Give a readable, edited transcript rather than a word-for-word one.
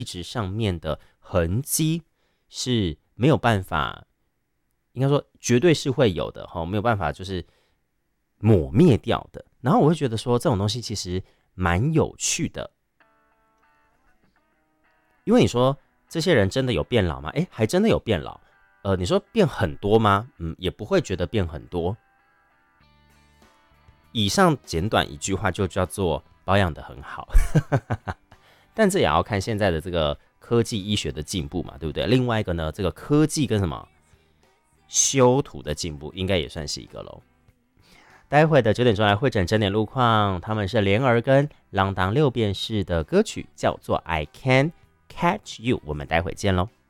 质上面的痕迹是没有办法，应该说绝对是会有的没有办法就是抹灭掉的。然后我会觉得说这种东西其实蛮有趣的，因为你说这些人真的有变老吗？还真的有变老。你说变很多吗？也不会觉得变很多。以上简短一句话就叫做保养得很好，但这也要看现在的这个科技医学的进步嘛，对不对？另外一个呢，这个科技跟什么修图的进步，应该也算是一个咯。待会的9点钟来会诊整点路况，他们是莲儿跟浪荡6便士的歌曲，叫做《I Can Catch You》，我们待会见喽。